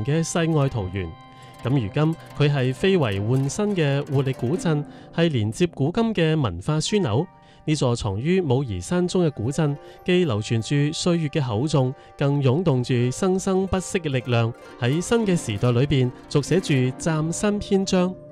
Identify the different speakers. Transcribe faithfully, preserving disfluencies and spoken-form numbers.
Speaker 1: 嘅世外桃源。咁如今佢係非遺換新嘅活力古鎮，係連接古今嘅文化樞紐。呢座藏於武夷山中嘅古鎮，既流傳住歲月嘅厚重，更湧動住生生不息嘅力量，喺新嘅時代裏邊續寫住嶄新篇章。